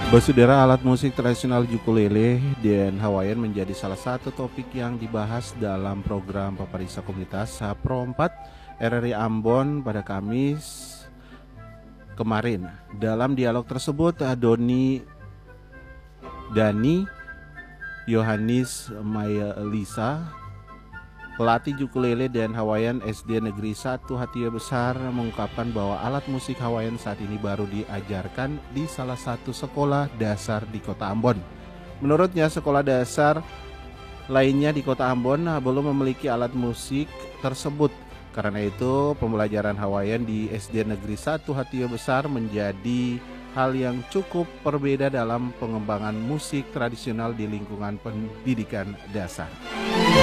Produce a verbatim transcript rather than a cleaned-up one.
Basudara, alat musik tradisional ukulele dan Hawaiian menjadi salah satu topik yang dibahas dalam program Paparisa Komunitas Pro empat R R I Ambon pada Kamis kemarin. Dalam dialog tersebut, Doni Dani Yohanis Maya Lisa, pelatih ukulele dan Hawaiian S D Negeri satu Hatia Besar, mengungkapkan bahwa alat musik Hawaiian saat ini baru diajarkan di salah satu sekolah dasar di Kota Ambon. Menurutnya, sekolah dasar lainnya di Kota Ambon belum memiliki alat musik tersebut. Karena itu, pembelajaran Hawaiian di S D Negeri satu Hatia Besar menjadi hal yang cukup berbeda dalam pengembangan musik tradisional di lingkungan pendidikan dasar.